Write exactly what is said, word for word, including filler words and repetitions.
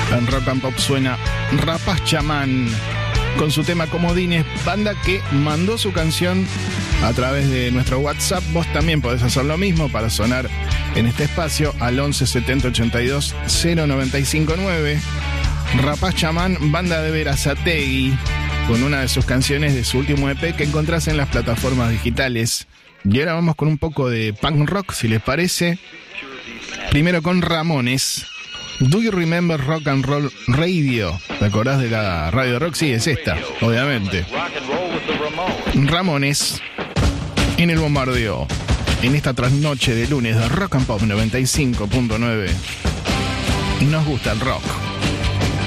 En Rock and Pop suena Rapaz Chamán con su tema Comodines, banda que mandó su canción a través de nuestro WhatsApp. Vos también podés hacer lo mismo para sonar en este espacio al once setenta ochenta y dos cero noventa y cinco nueve. Rapaz Chamán, banda de Verazategui, con una de sus canciones de su último E P que encontrás en las plataformas digitales. Y ahora vamos con un poco de punk rock, si les parece. Primero con Ramones. Do you remember Rock and Roll Radio? ¿Te acordás de la radio rock? Sí, es esta, obviamente. Ramones en el bombardeo, en esta trasnoche de lunes de Rock and Pop noventa y cinco punto nueve. Nos gusta el rock.